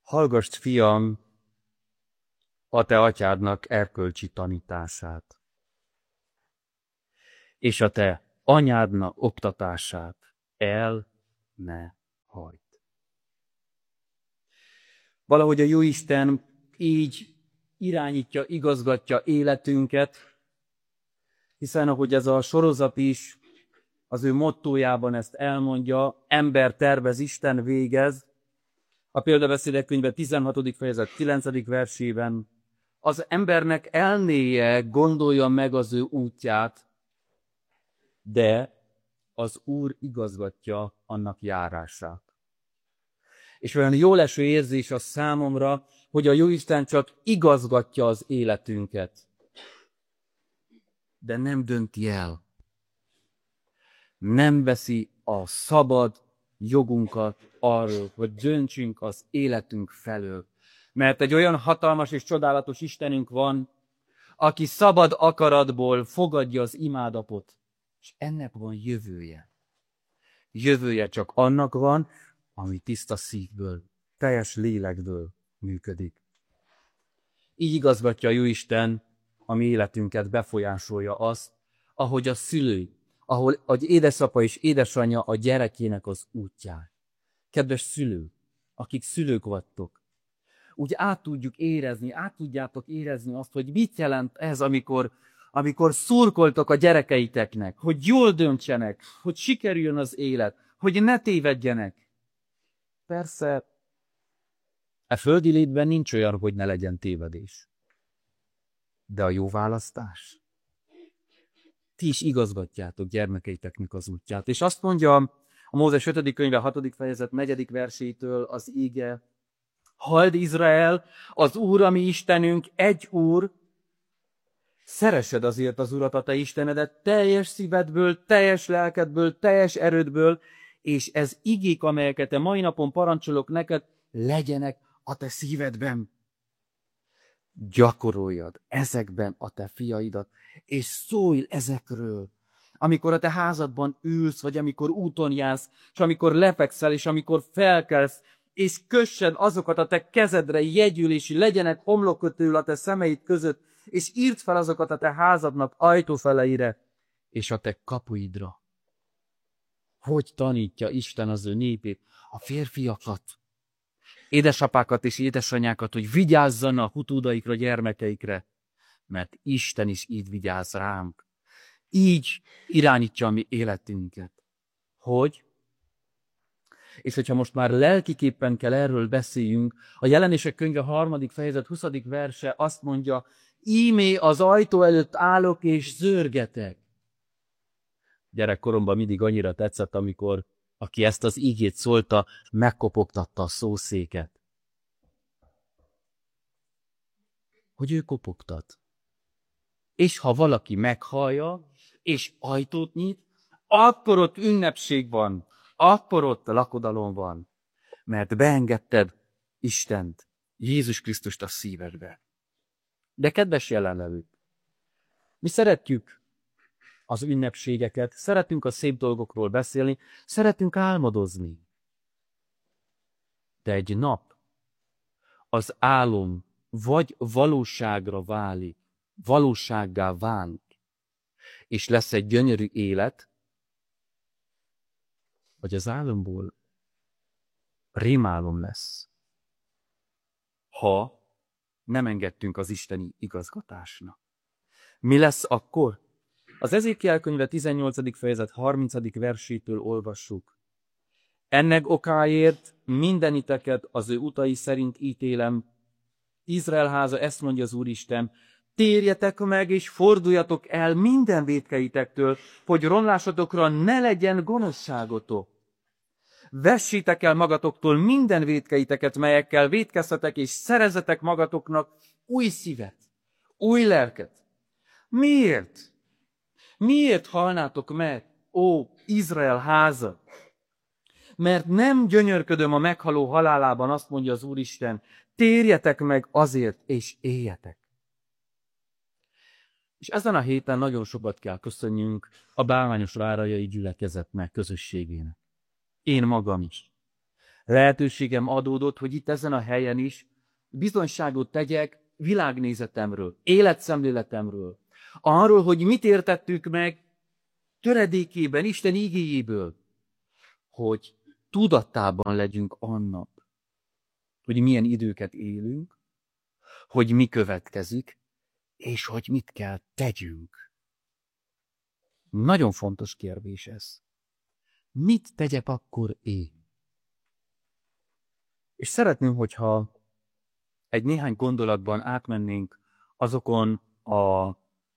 Hallgass, fiam, a te atyádnak erkölcsi tanítását, és a te anyádnak oktatását el ne hagyd. Valahogy a Jóisten így irányítja, igazgatja életünket, hiszen ahogy ez a sorozat is az ő mottójában ezt elmondja, ember tervez, Isten végez, a Példabeszédek könyve 16. fejezet 9. versében, az embernek elnéje gondolja meg az ő útját, de az Úr igazgatja annak járását. És olyan jóleső érzés a számomra, hogy a Jóisten csak igazgatja az életünket, de nem dönti el. Nem veszi a szabad jogunkat arról, hogy döntsünk az életünk felől. Mert egy olyan hatalmas és csodálatos Istenünk van, aki szabad akaratból fogadja az imádapot, és ennek van jövője. Jövője csak annak van, ami tiszta szívből, teljes lélekből működik. Így igazgatja a Jóisten a mi életünket, befolyásolja azt, ahogy a szülő, ahogy édesapa és édesanyja a gyerekének az útján. Kedves szülők, akik szülők vagytok, úgy át tudjátok érezni azt, hogy mit jelent ez, amikor szurkoltok a gyerekeiteknek, hogy jól döntsenek, hogy sikerüljön az élet, hogy ne tévedjenek. Persze, a földi létben nincs olyan, hogy ne legyen tévedés. De a jó választás? Ti is igazgatjátok gyermekeiteknek az útját. És azt mondja a Mózes 5. könyve 6. fejezet 4. versétől az íge: halld Izrael, az Úr, a mi Istenünk, egy Úr, szeressed azért az Urat, a te Istenedet, teljes szívedből, teljes lelkedből, teljes erődből, és ez igék, amelyeket te mai napon parancsolok neked, legyenek a te szívedben. Gyakoroljad ezekben a te fiaidat, és szólj ezekről. Amikor a te házadban ülsz, vagy amikor úton jársz, és amikor lefekszel, és amikor felkelsz, és kössed azokat a te kezedre jegyül, és legyenek homlokkötőül a te szemeid között, és írd fel azokat a te házadnak ajtófeleire, és a te kapuidra. Hogy tanítja Isten az ő népét, a férfiakat, édesapákat és édesanyákat, hogy vigyázzanak utódaikra, gyermekeikre, mert Isten is így vigyáz ránk. Így irányítja a mi életünket. Hogy? És hogyha most már lelkiképpen kell erről beszéljünk, a Jelenések könyve 3. fejezet 20. verse azt mondja: íme az ajtó előtt állok és zörgetek. Gyerekkoromban mindig annyira tetszett, amikor aki ezt az ígét szólta, megkopogtatta a szószéket. Hogy ő kopogtat. És ha valaki meghallja, és ajtót nyit, akkor ott ünnepség van, akkor ott lakodalom van, mert beengedted Istent, Jézus Krisztust a szívedbe. De kedves jelenlevők, mi szeretjük az ünnepségeket, szeretünk a szép dolgokról beszélni, szeretünk álmodozni. De egy nap az álom vagy valóságra válik, valósággá válik, és lesz egy gyönyörű élet, vagy az álomból rémálom lesz, ha nem engedtünk az isteni igazgatásnak. Mi lesz akkor? Az Ezékiel könyve 18. fejezet 30. versétől olvassuk. Ennek okáért mindeniteket az ő utai szerint ítélem. Izrael háza, ezt mondja az Úristen: térjetek meg és forduljatok el minden vétkeitektől, hogy romlásotokra ne legyen gonoszságotok. Vessétek el magatoktól minden vétkeiteket, melyekkel vétkeztetek, és szerezzetek magatoknak új szívet, új lelket. Miért? Miért halnátok meg, ó Izrael háza? Mert nem gyönyörködöm a meghaló halálában, azt mondja az Úristen, térjetek meg azért, és éljetek. És ezen a héten nagyon sokat kell köszönjünk a Bálványos Várajai gyülekezetnek, közösségének. Én magam is. lehetőségem adódott, hogy itt ezen a helyen is bizonyságot tegyek világnézetemről, életszemléletemről, arról, hogy mit értettük meg töredékében, Isten igéjéből, hogy tudatában legyünk annak, hogy milyen időket élünk, hogy mi következik, és hogy mit kell tegyünk. Nagyon fontos kérdés ez. Mit tegyek akkor én? És szeretném, hogyha egy néhány gondolatban átmennénk azokon a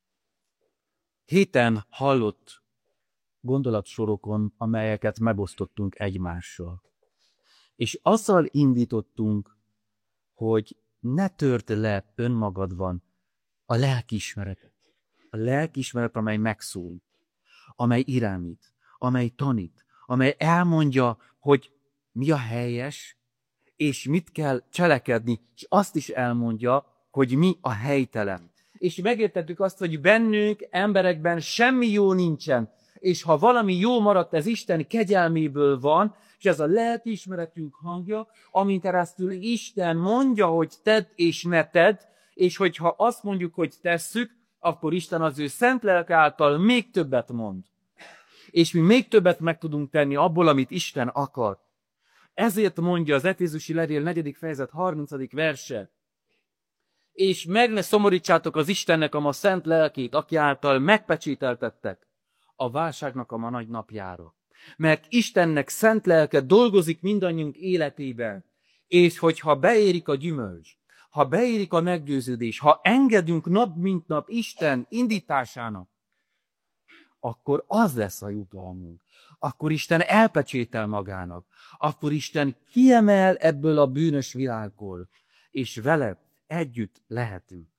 héten hallott gondolatsorokon, amelyeket megosztottunk egymással. És azzal indítottunk, hogy ne törd le önmagadban a lelkiismeretet. A lelkiismeret, amely megszól, amely irányít, amely tanít, amely elmondja, hogy mi a helyes, és mit kell cselekedni, és azt is elmondja, hogy mi a helytelen. És megértettük azt, hogy bennünk, emberekben semmi jó nincsen, és ha valami jó maradt, ez Isten kegyelméből van, és ez a lelkiismeretünk hangja, amint keresztül Isten mondja, hogy tedd és ne tedd, és hogyha azt mondjuk, hogy tesszük, akkor Isten az ő szent lelke által még többet mond. És mi még többet meg tudunk tenni abból, amit Isten akar. Ezért mondja az Efézusi levél 4. fejezet 30. verse. És meg ne szomorítsátok az Istennek a ma szent lelkét, aki által megpecsételtettek a válságnak a ma nagy napjára. Mert Istennek szent lelke dolgozik mindannyiunk életében, és hogyha beérik a gyümölcs, ha beérik a meggyőződés, ha engedünk nap mint nap Isten indításának, akkor az lesz a jutalmunk. Akkor Isten elpecsétel magának. Akkor Isten kiemel ebből a bűnös világból, és vele együtt lehetünk.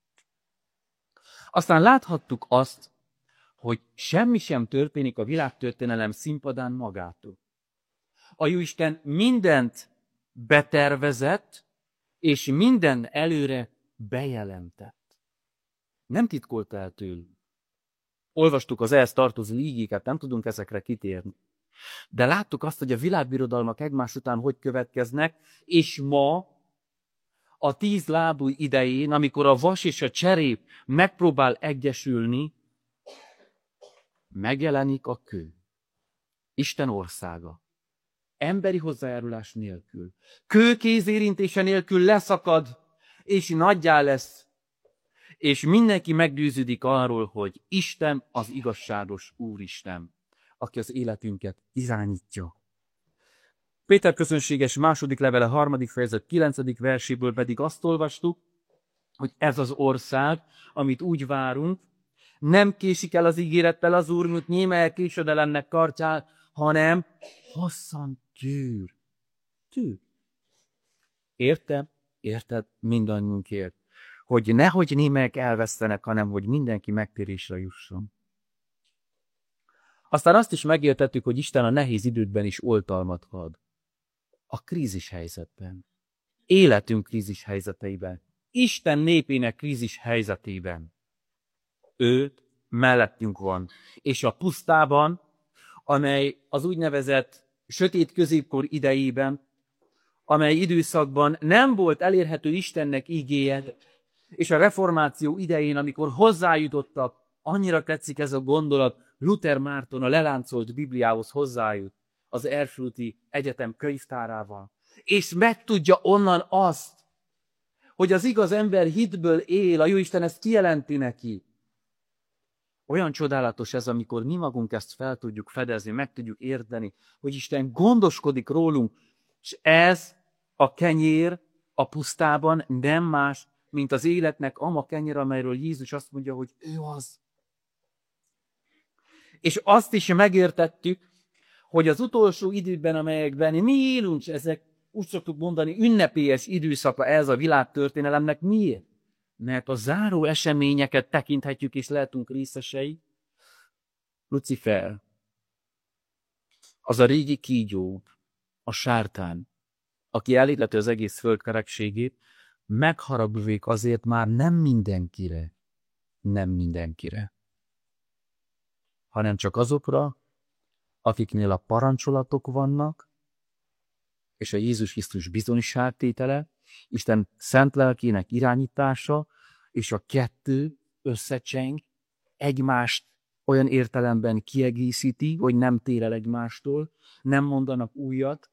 Aztán láthattuk azt, hogy semmi sem történik a világtörténelem színpadán magától. A Jóisten mindent betervezett, és minden előre bejelentett. Nem titkolta el tőlünk. Olvastuk az ehhez tartozó ígéket, nem tudunk ezekre kitérni. De láttuk azt, hogy a világbirodalmak egymás után hogy következnek, és ma a 10 lábú idején, amikor a vas és a cserép megpróbál egyesülni, megjelenik a kő. Isten országa. Emberi hozzájárulás nélkül. Kő kézérintése nélkül leszakad, és nagyjá lesz. És mindenki meggyőződik arról, hogy Isten az igazságos Úristen, aki az életünket irányítja. Péter közönséges második levele 3. fejezet 9. verséből pedig azt olvastuk, hogy ez az ország, amit úgy várunk, nem késik el az ígérettel az Úr, mint néma elkésedelemnek kartjál, hanem hosszan tűr. Tűr. Érted? Mindannyiunkért. Hogy nehogy némelyek elvesztenek, hanem hogy mindenki megtérésre jusson. Aztán azt is megértettük, hogy Isten a nehéz időkben is oltalmat ad. A krízis helyzetben. Életünk krízis helyzeteiben. Isten népének krízis helyzetében. Őt mellettünk van. És a pusztában, amely az úgynevezett sötét középkor idejében, amely időszakban nem volt elérhető Istennek igéje, és a reformáció idején, amikor hozzájutottak, annyira tetszik ez a gondolat, Luther Márton a leláncolt Bibliához hozzájut az Erfurti Egyetem könyvtárával, és megtudja onnan azt, hogy az igaz ember hitből él, a Jóisten ezt kijelenti neki. Olyan csodálatos ez, amikor mi magunk ezt fel tudjuk fedezni, meg tudjuk érteni, hogy Isten gondoskodik rólunk, és ez a kenyér a pusztában nem más, mint az életnek ama kenyér, amelyről Jézus azt mondja, hogy ő az. És azt is megértettük, hogy az utolsó időben, amelyekben mi élünk, ezek úgy szoktuk mondani, ünnepélyes időszaka ez a világtörténelemnek. Miért? Mert a záró eseményeket tekinthetjük és lehetünk részesei. Lucifer, az a régi kígyó, a sátán, aki elítleti az egész föld kerekségét, megharagudvék azért már nem mindenkire, hanem csak azokra, akiknél a parancsolatok vannak, és a Jézus Krisztus bizonyságtétele, Isten szent lelkének irányítása, és a kettő összecseng, egymást olyan értelemben kiegészíti, hogy nem tér el egymástól, nem mondanak újat,